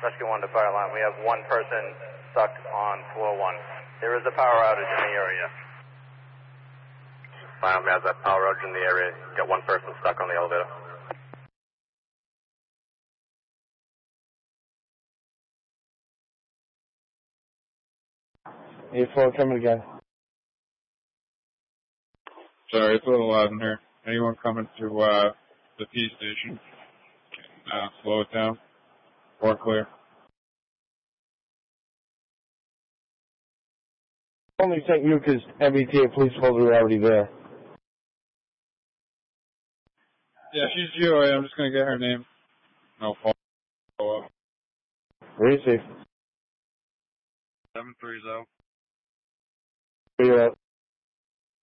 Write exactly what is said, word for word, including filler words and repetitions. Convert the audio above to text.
Rescue one to fire line. We have one person stuck on floor one. There is a power outage in the area. Fire, we have that power outage in the area. Got one person stuck on the elevator. eight four, coming again. Sorry, it's a little loud in here. Anyone coming to uh, the P station? Uh, slow it down. Or clear. Only sent you because M B T A police folks were already there. Yeah, she's G O A. I'm just going to get her name. No follow up. Where is he? seven three zero. Figure out.